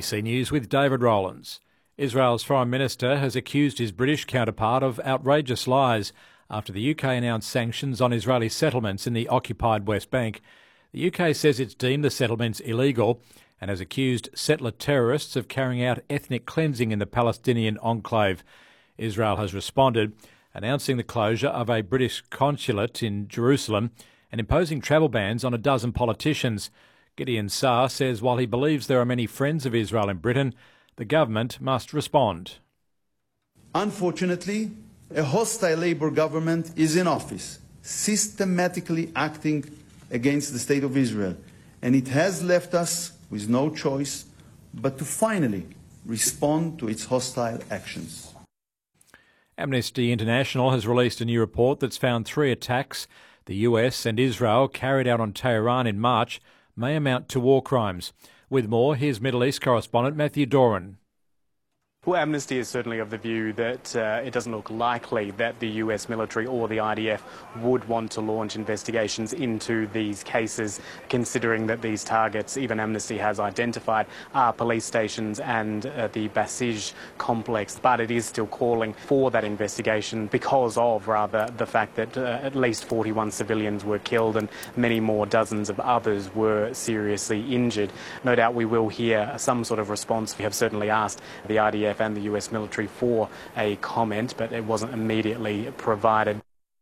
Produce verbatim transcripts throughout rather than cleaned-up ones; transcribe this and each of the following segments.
B C News with David Rowlands. Israel's Foreign Minister has accused his British counterpart of outrageous lies after the U K announced sanctions on Israeli settlements in the occupied West Bank. The U K says it's deemed the settlements illegal and has accused settler terrorists of carrying out ethnic cleansing in the Palestinian enclave. Israel has responded, announcing the closure of a British consulate in Jerusalem and imposing travel bans on a dozen politicians. Gideon Saar says while he believes there are many friends of Israel in Britain, the government must respond. Unfortunately, a hostile Labour government is in office, systematically acting against the State of Israel, and it has left us with no choice but to finally respond to its hostile actions. Amnesty International has released a new report that's found three attacks the U S and Israel carried out on Tehran in March may amount to war crimes. With more, here's Middle East correspondent Matthew Doran. Well, Amnesty is certainly of the view that uh, it doesn't look likely that the U S military or the I D F would want to launch investigations into these cases, considering that these targets, even Amnesty has identified, are police stations and uh, the Basij complex. But it is still calling for that investigation because of, rather, the fact that uh, at least forty-one civilians were killed and many more dozens of others were seriously injured. No doubt we will hear some sort of response. We have certainly asked the I D F and the U S military for a comment, but it wasn't immediately provided.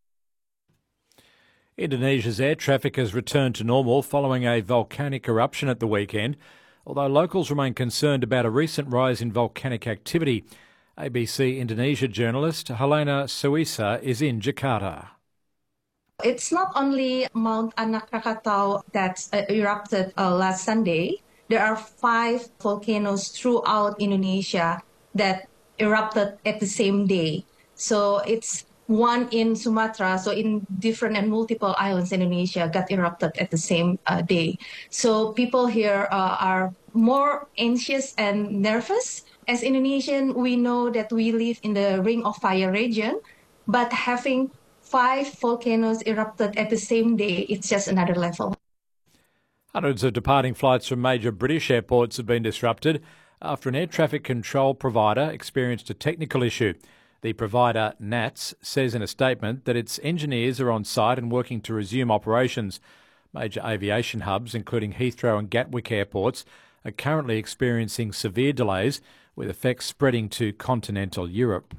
Indonesia's air traffic has returned to normal following a volcanic eruption at the weekend, although locals remain concerned about a recent rise in volcanic activity. A B C Indonesia journalist Helena Suisa is in Jakarta. It's not only Mount Anak Krakatau that uh, erupted uh, last Sunday. There are five volcanoes throughout Indonesia that erupted at the same day. So it's one in Sumatra, so in different and multiple islands in Indonesia got erupted at the same uh, day. So people here uh, are more anxious and nervous. As Indonesian, we know that we live in the Ring of Fire region, but having five volcanoes erupted at the same day, it's just another level. Hundreds of departing flights from major British airports have been disrupted after an air traffic control provider experienced a technical issue. The provider, N A T S, says in a statement that its engineers are on site and working to resume operations. Major aviation hubs, including Heathrow and Gatwick airports, are currently experiencing severe delays, with effects spreading to continental Europe.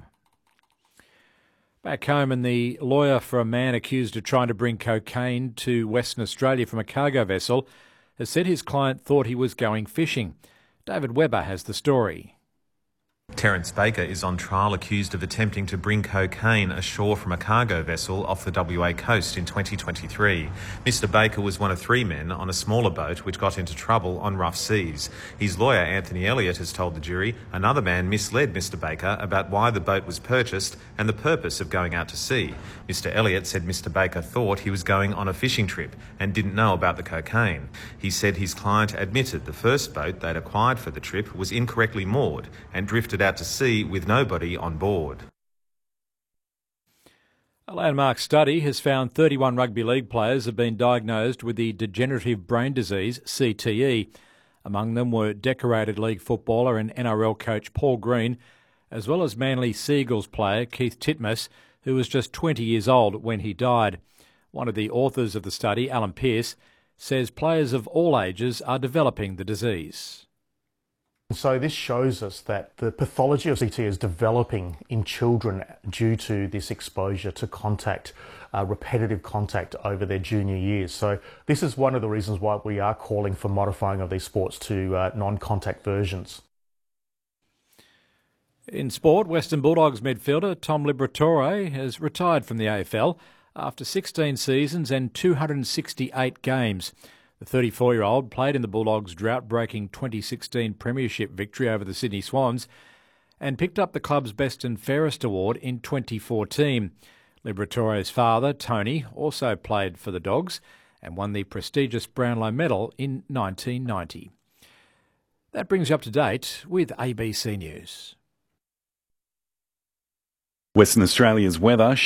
Back home, and the lawyer for a man accused of trying to bring cocaine to Western Australia from a cargo vessel has said his client thought he was going fishing. David Webber has the story. Terence Baker is on trial accused of attempting to bring cocaine ashore from a cargo vessel off the W A coast in twenty twenty-three. Mister Baker was one of three men on a smaller boat which got into trouble on rough seas. His lawyer, Anthony Elliott, has told the jury another man misled Mister Baker about why the boat was purchased and the purpose of going out to sea. Mister Elliott said Mister Baker thought he was going on a fishing trip and didn't know about the cocaine. He said his client admitted the first boat they'd acquired for the trip was incorrectly moored and drifted out to sea with nobody on board. A landmark study has found thirty-one rugby league players have been diagnosed with the degenerative brain disease C T E. Among them were decorated league footballer and N R L coach Paul Green, as well as Manly Seagulls player Keith Titmus, who was just twenty years old when he died. One of the authors of the study, Alan Pearce, says players of all ages are developing the disease. So this shows us that the pathology of C T E is developing in children due to this exposure to contact, uh, repetitive contact over their junior years. So this is one of the reasons why we are calling for modifying of these sports to uh, non-contact versions. In sport, Western Bulldogs midfielder Tom Liberatore has retired from the A F L after sixteen seasons and two hundred sixty-eight games. The thirty-four-year-old played in the Bulldogs' drought-breaking twenty sixteen premiership victory over the Sydney Swans and picked up the club's Best and Fairest award in twenty fourteen. Liberatore's father, Tony, also played for the Dogs and won the prestigious Brownlow Medal in nineteen ninety. That brings you up to date with A B C News. Western Australia's weather.